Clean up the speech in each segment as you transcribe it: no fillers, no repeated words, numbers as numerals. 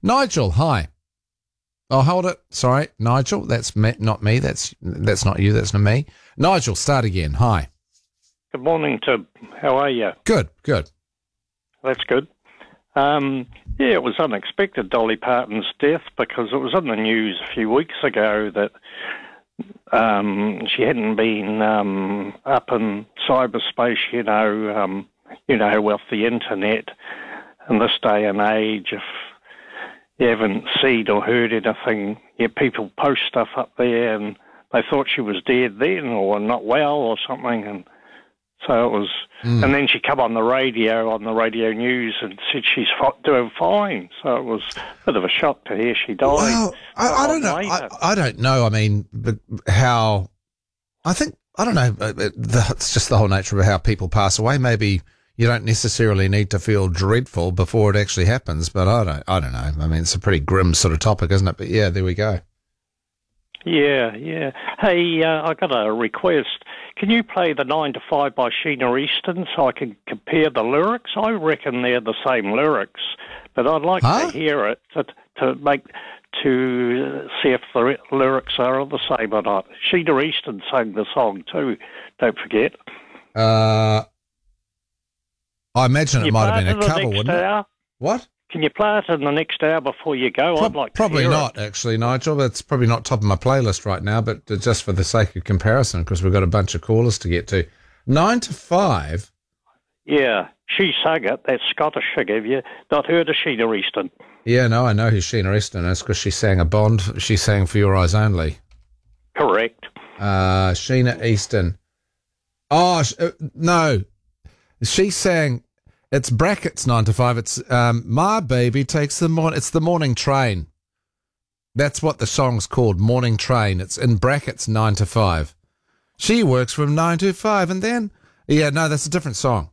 Nigel, hi. Oh, hold it. Sorry, Nigel. That's me, not me. That's not you. That's not me. Nigel, start again. Hi. Good morning, Tim. How are you? Good. That's good. It was unexpected, Dolly Parton's death, because it was in the news a few weeks ago that she hadn't been up in cyberspace, with the internet in this day and age. If you haven't seen or heard anything, people post stuff up there, and they thought she was dead then or not well or something, and so it was. And then she come on the radio news, and said she's doing fine. So it was a bit of a shock to hear she died. Well, I don't know. I don't know. I mean, how? I don't know. It's just the whole nature of how people pass away. Maybe you don't necessarily need to feel dreadful before it actually happens. But I don't know. I mean, it's a pretty grim sort of topic, isn't it? But yeah, there we go. Yeah. Hey, I got a request. Can you play the 9 to 5 by Sheena Easton so I can compare the lyrics? I reckon they're the same lyrics, but I'd like to hear it to see if the lyrics are the same or not. Sheena Easton sang the song too, don't forget. I imagine it might have been a cover, wouldn't it? What? Can you play it in the next hour before you go? I'd like to probably hear not, actually, Nigel. It's probably not top of my playlist right now, but just for the sake of comparison, because we've got a bunch of callers to get to. 9 to 5? Yeah, she sang it. That's Scottish singer. Have you not heard of Sheena Easton? Yeah, no, I know who Sheena Easton is because she sang a Bond. She sang For Your Eyes Only. Correct. Sheena Easton. Oh, no. She sang... It's brackets 9 to 5. It's My Baby Takes the Morning. It's the Morning Train. That's what the song's called, Morning Train. It's in brackets 9 to 5. She works from 9 to 5 and then... Yeah, no, that's a different song.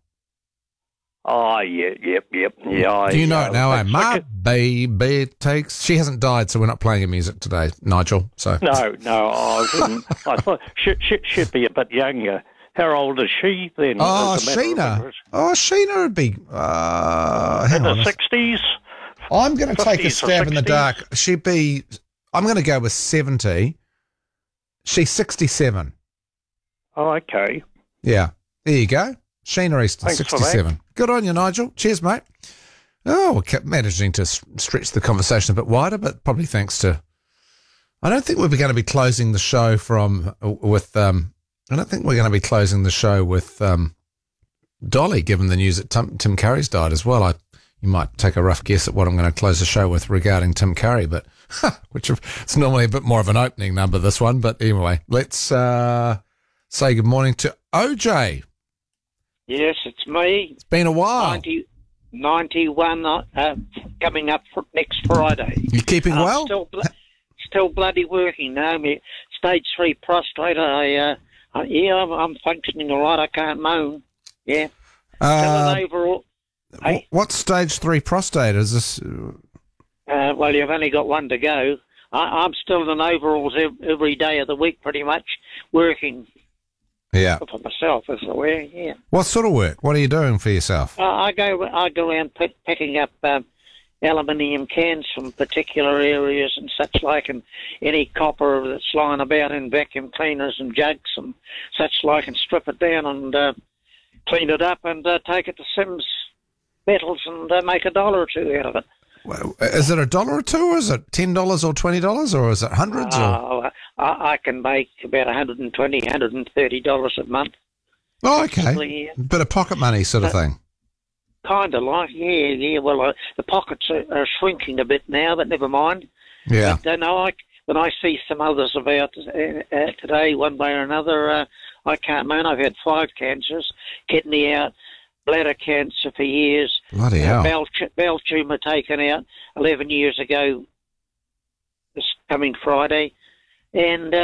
Oh, yep. Yeah, do you know it now? My baby takes... She hasn't died, so we're not playing her music today, Nigel. So No, I wouldn't. I thought she'd be a bit younger. How old is she then? Oh, Sheena. Sheena would be... in the 60s? I'm going to take a stab in the dark. She'd be... I'm going to go with 70. She's 67. Oh, okay. Yeah. There you go. Sheena Easton, Thanks 67. Good on you, Nigel. Cheers, mate. Oh, we kept managing to stretch the conversation a bit wider, but probably thanks to... I don't think we're going to be closing the show with... I don't think we're going to be closing the show with Dolly, given the news that Tim Curry's died as well. You might take a rough guess at what I'm going to close the show with regarding Tim Curry, but which it's normally a bit more of an opening number, this one. But anyway, let's say good morning to OJ. Yes, it's me. It's been a while. 91 coming up next Friday. You keeping well? Still bloody working. No, me stage 3 prostate. I'm functioning all right. I can't moan. Yeah. Still an overall. What stage 3 prostate is this? Well, you've only got one to go. I'm still in overalls every day of the week, pretty much, working. Yeah. For myself, as it were. Yeah. What sort of work? What are you doing for yourself? I go around picking up aluminium cans from particular areas and such like, and any copper that's lying about in vacuum cleaners and jugs and such like, and strip it down and clean it up and take it to Sims Metals and make $1 or $2 out of it. Well, is it $1 or $2, or is it $10 or $20, or is it hundreds? I can make about $120, $130 a month. Oh, okay. Bit of pocket money sort of thing. Kind of like, yeah. Well, the pockets are shrinking a bit now, but never mind. Yeah. But when I see some others about today, one way or another, I can't moan. I've had 5 cancers, kidney out, bladder cancer for years. Bloody hell. Bowel tumour taken out 11 years ago this coming Friday, and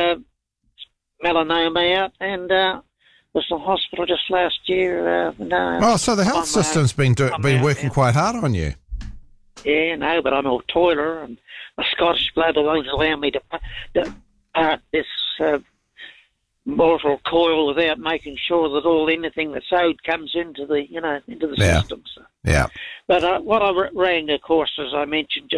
melanoma out, and was in the hospital just last year. So the health system's been working quite hard on you. Yeah, no, but I'm a toiler, and my Scottish blood won't allow me to part this mortal coil without making sure that anything that's owed comes into the system. So. Yeah. But what I rang, of course, as I mentioned